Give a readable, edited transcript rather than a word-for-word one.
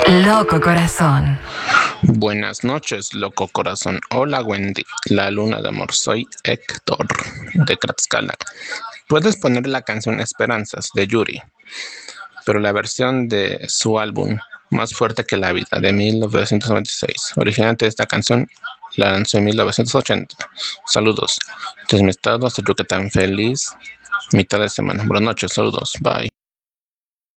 Loco corazón. Buenas noches, loco corazón. Hola, Wendy, la luna de amor. Soy Héctor de Tlaxcala. Puedes poner la canción Esperanzas de Yuri, pero la versión de su álbum Más fuerte que la vida de 1996. Originalmente esta canción la lanzó en 1980. Saludos. Desde mi estado hasta Yucatán. Feliz mitad de semana. Buenas noches, saludos. Bye.